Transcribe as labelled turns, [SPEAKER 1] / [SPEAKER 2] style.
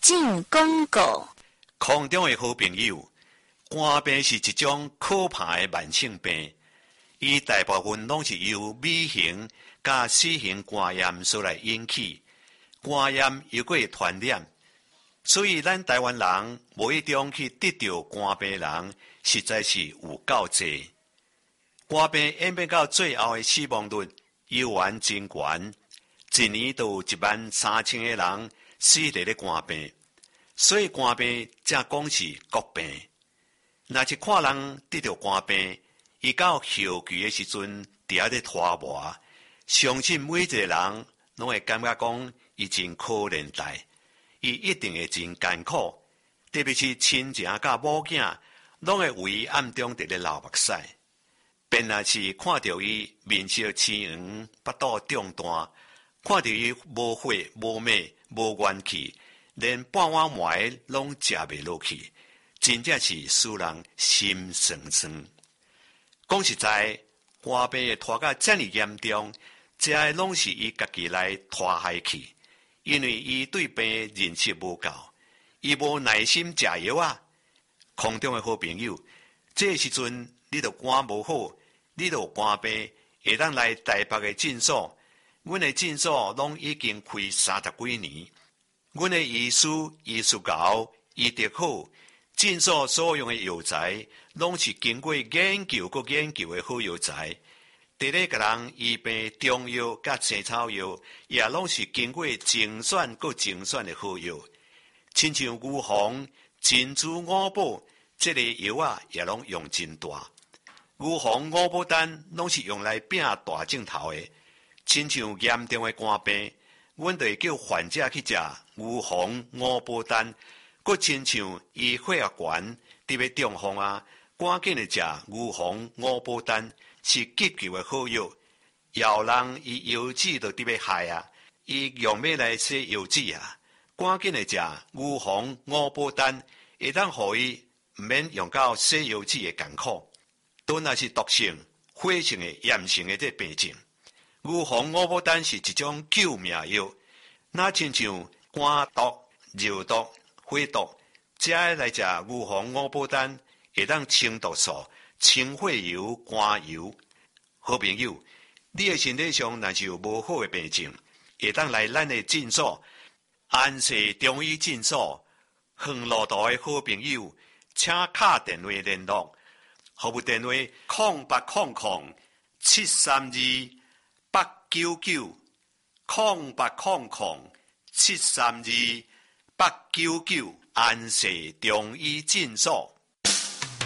[SPEAKER 1] 进广告。
[SPEAKER 2] 空中的好朋友，肝病是一种可怕的慢性病，伊大部分拢是由微型甲小型肝炎所来引起。肝炎又会传染，所以咱台湾人无意中去得到肝病人实在是有够济。肝病演变到最后的死亡率犹原真悬，一年都有13000个人死伫咧肝病，所以肝病才讲是国病。若是看人得到肝病，伊到后期的时阵伫遐咧拖磨，相信每一个人拢会感觉讲伊真可怜待，伊一定会真艰苦，特别是亲情甲某囝，拢会为伊暗中伫咧流目屎。便若是看到伊面色青黄、腹肚中弹，看到伊无火、无脉、无元气，连半碗糜拢食袂落去，真正是使人心酸酸。讲实在，肝病会拖到遮尔严重，这拢是伊家己来拖害去，因为伊对病认识无够，伊无耐心食药啊。空中的好朋友，这个时阵你著肝无好，你著有肝病，会当来台北的诊所。阮的诊所拢已经开30几年，阮的医师高，医德好，诊所所用的药材拢是经过研究和研究的好药材。伫咧甲人医病中药甲青草药，也拢是经过精选和精选的好药。亲像牛黄、珍珠五宝这类药啊，也拢用真大。牛黄、五宝丹拢是用来拼大镜头的。亲像严重的肝病，阮就会叫患者去食牛黄、五宝丹。佮亲像伊血压悬，特别中风啊，赶紧的食牛黄、五宝丹，是急救的好药。要人伊腰子就特别害啊，伊用要来洗腰子啊，赶紧的食牛黄、五宝丹，会当互伊毋免用到洗腰子的艰苦。都若是毒性、火性的炎性的这病症，牛黄、五宝丹是一种救命药。那亲像肝毒、肉毒、火毒，这来食牛黄、五宝丹，会当清毒素、清血油、肝油。好朋友，你的身体上若是有无好的病症，会当来咱的诊所安世中医诊所。远路途的好朋友，请打电话联络。服务电话：0800-732-899，0800-732-899，安世中医诊所。